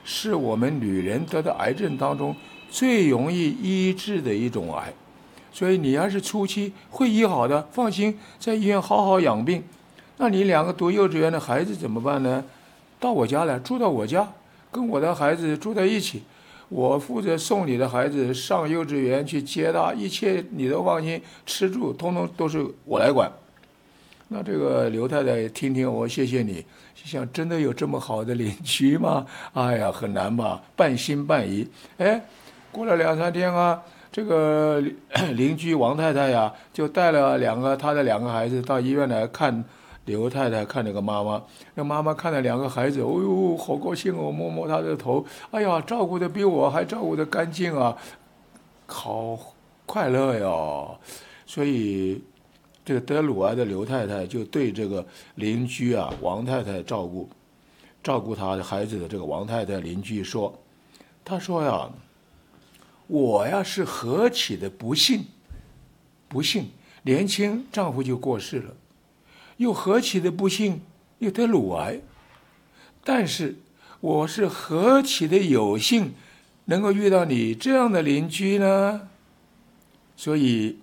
是我们女人得的癌症当中最容易医治的一种癌，所以你要是初期会医好的，放心，在医院好好养病。那你两个读幼稚园的孩子怎么办呢？到我家来，住到我家，跟我的孩子住在一起，我负责送你的孩子上幼稚园去接他，一切你都放心，吃住通通都是我来管。那这个刘太太听听我，谢谢你。想真的有这么好的邻居吗？哎呀，很难吧，半信半疑。哎，过了2、3天啊，这个邻居王太太呀，就带了她的2个孩子到医院来看刘太太，看那个妈妈。那妈妈看了2个孩子，哦呦，好高兴哦，摸摸她的头，哎呀，照顾的比我还照顾的干净啊，好快乐哟。所以这个得乳癌的刘太太就对这个邻居啊王太太照顾她的孩子的这个王太太邻居说，她说呀，我呀是何其的不幸，年轻丈夫就过世了，又何其的不幸，又得乳癌，但是我是何其的有幸，能够遇到你这样的邻居呢？所以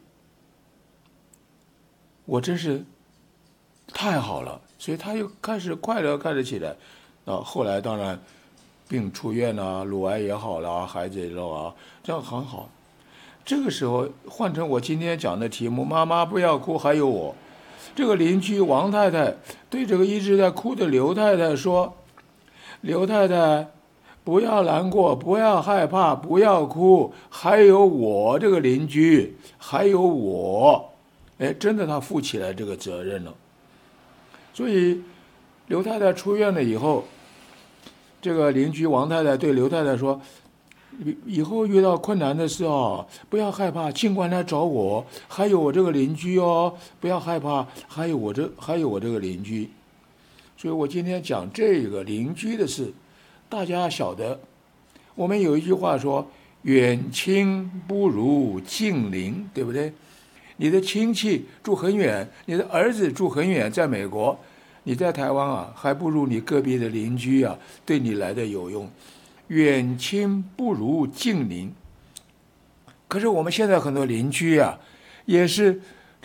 我真是太好了，所以他又开始快乐开始起来。后来当然病出院了，乳癌也好了，孩子也好啊，这样很好。这个时候换成我今天讲的题目，妈妈不要哭，还有我。这个邻居王太太对这个一直在哭的刘太太说：“刘太太，不要难过，不要害怕，不要哭，还有我这个邻居，还有我。”哎，真的他负起来这个责任了。所以刘太太出院了以后，这个邻居王太太对刘太太说：“以后遇到困难的事哦，不要害怕，尽管来找我，还有我这个邻居哦，不要害怕，还有我这个邻居。”所以我今天讲这个邻居的事，大家晓得，我们有一句话说：“远亲不如近邻”，对不对？你的亲戚住很远，你的儿子住很远，在美国，你在台湾啊，还不如你隔壁的邻居啊，对你来的有用。远亲不如近邻。可是我们现在很多邻居啊，也是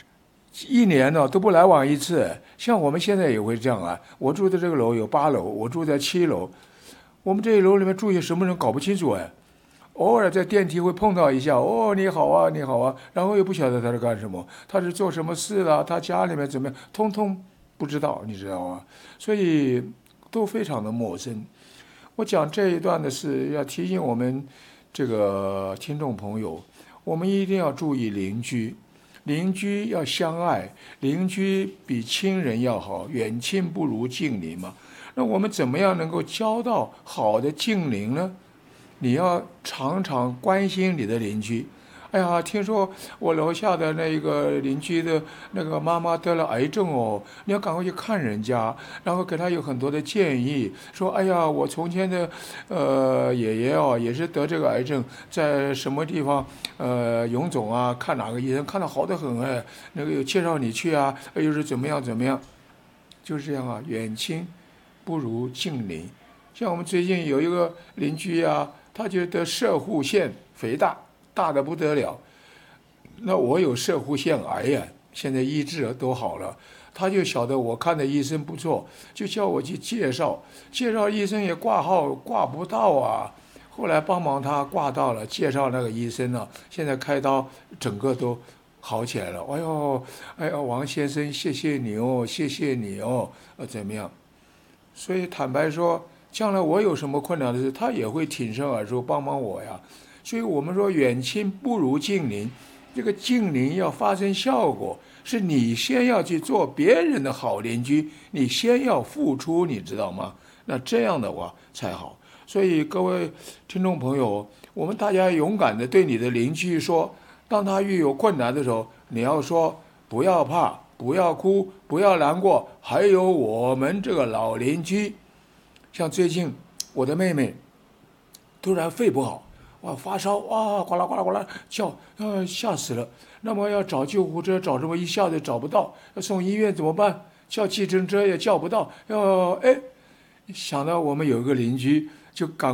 1年呢都不来往一次。像我们现在也会这样啊，我住的这个楼有8楼，我住在7楼，我们这一楼里面住些什么人搞不清楚哎。偶尔在电梯会碰到一下，哦，你好啊，你好啊，然后又不晓得他是干什么，他是做什么事了，他家里面怎么样，通通不知道，你知道吗？所以都非常的陌生。我讲这一段的是要提醒我们这个听众朋友，我们一定要注意邻居，邻居要相爱，邻居比亲人要好，远亲不如近邻嘛。那我们怎么样能够交到好的近邻呢？你要常常关心你的邻居。哎呀，听说我楼下的那个邻居的那个妈妈得了癌症哦，你要赶快去看人家，然后给他有很多的建议，说哎呀，我从前的爷爷哦也是得这个癌症，在什么地方荣总啊看哪个医生看得好得很哎，那个有介绍你去啊，又是怎么样，就是这样啊，远亲不如近邻。像我们最近有一个邻居啊，他就得摄护腺肥大，大得不得了。那我有摄护腺癌呀，现在医治都好了。他就晓得我看的医生不错，就叫我去介绍医生也挂号挂不到啊。后来帮忙他挂到了，介绍那个医生呢，现在开刀整个都好起来了。哎呦，王先生，谢谢你哦，谢谢你哦，怎么样？所以坦白说，将来我有什么困难的事，他也会挺身而出帮帮我呀。所以我们说远亲不如近邻，这个近邻要发生效果，是你先要去做别人的好邻居，你先要付出，你知道吗？那这样的话才好。所以各位听众朋友，我们大家勇敢的对你的邻居说，当他遇有困难的时候，你要说不要怕，不要哭，不要难过，还有我们这个老邻居。像最近我的妹妹突然肺不好，哇，发烧，哇，呱啦呱啦呱啦叫，吓死了。那么要找救护车，找什么一下子找不到，要送医院怎么办？叫计程车也叫不到，想到我们有一个邻居，就赶